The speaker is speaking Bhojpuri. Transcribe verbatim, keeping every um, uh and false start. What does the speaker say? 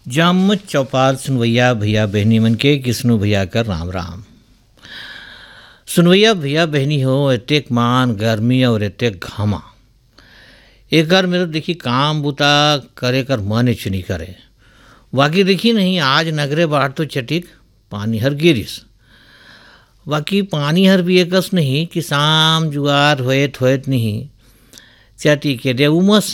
जम चौपाल सुनवैया भैया बहनी मन के किसनु भैया कर राम राम। सुनवैया भैया बहनी हो एतेक मान गर्मी और एतेक घामा एकर मेरे देखी काम बुता करे कर मन इच नहीं करे। बाकी देखी नहीं आज नगरे बाढ़ तो चटिक पानी हर गिरिस। बाकी पानी हर भी एकस नहीं कि शाम जुआर होएत होएत नहीं चटी के दे उमस